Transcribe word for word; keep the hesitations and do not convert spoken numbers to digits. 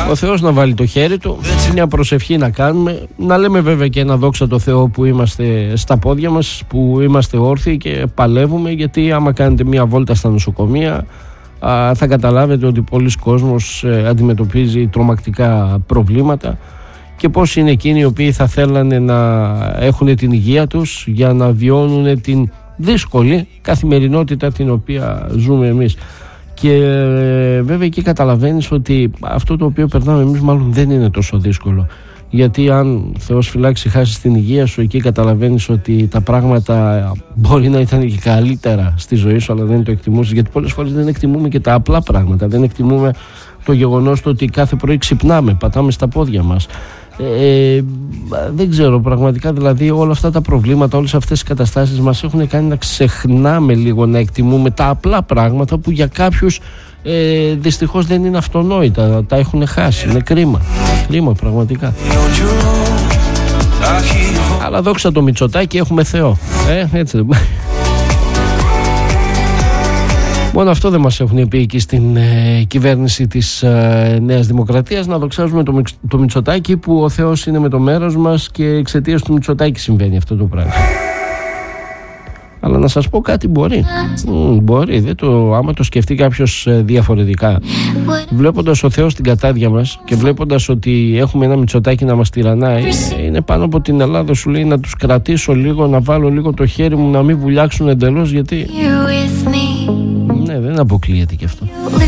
Ο Θεός να βάλει το χέρι του, μια προσευχή να κάνουμε, να λέμε βέβαια και ένα δόξα τω Θεώ που είμαστε στα πόδια μας, που είμαστε όρθιοι και παλεύουμε, γιατί άμα κάνετε μια βόλτα στα νοσοκομεία α, θα καταλάβετε ότι πολλοί κόσμος ε, αντιμετωπίζει τρομακτικά προβλήματα και πώς είναι εκείνοι οι οποίοι θα θέλανε να έχουν την υγεία τους για να βιώνουν την δύσκολη καθημερινότητα την οποία ζούμε εμείς. Και ε, βέβαια εκεί καταλαβαίνεις ότι αυτό το οποίο περνάμε εμείς μάλλον δεν είναι τόσο δύσκολο, γιατί αν Θεός φυλάξει χάσεις την υγεία σου, εκεί καταλαβαίνεις ότι τα πράγματα μπορεί να ήταν και καλύτερα στη ζωή σου, αλλά δεν το εκτιμούσες, γιατί πολλές φορές δεν εκτιμούμε και τα απλά πράγματα, δεν εκτιμούμε το γεγονός το ότι κάθε πρωί ξυπνάμε, πατάμε στα πόδια μας. Ε, δεν ξέρω πραγματικά, δηλαδή όλα αυτά τα προβλήματα, όλες αυτές οι καταστάσεις μας έχουν κάνει να ξεχνάμε λίγο να εκτιμούμε τα απλά πράγματα που για κάποιους ε, δυστυχώς δεν είναι αυτονόητα, τα έχουν χάσει. Είναι κρίμα, κρίμα πραγματικά. Αλλά δόξα το Μητσοτάκη, έχουμε Θεό, ε, έτσι. Μόνο αυτό δεν μας έχουν πει εκεί στην ε, κυβέρνηση της ε, Νέας Δημοκρατίας, να δοξάζουμε το, το Μητσοτάκη, που ο Θεός είναι με το μέρος μας και εξαιτίας του Μητσοτάκη συμβαίνει αυτό το πράγμα. Αλλά να σας πω κάτι, μπορεί. Mm, μπορεί, δεν το, άμα το σκεφτεί κάποιος ε, διαφορετικά. Βλέποντας ο Θεός την κατάδια μας και βλέποντας ότι έχουμε ένα Μητσοτάκη να μας τυραννάει, είναι πάνω από την Ελλάδα, σου λέει να τους κρατήσω λίγο, να βάλω λίγο το χέρι μου να μην βουλιάξουν εντελώς, γιατί... Ναι, δεν αποκλείεται και αυτό.